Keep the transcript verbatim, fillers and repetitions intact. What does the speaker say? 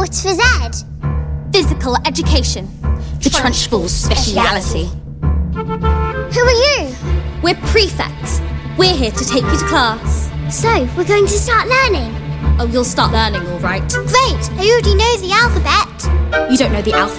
What's for Z? Physical education. The Trunchbull's speciality. Who are you? We're prefects. We're here to take you to class. So, we're going to start learning? Oh, you'll start learning, all right. Great, I already know the alphabet. You don't know the alphabet.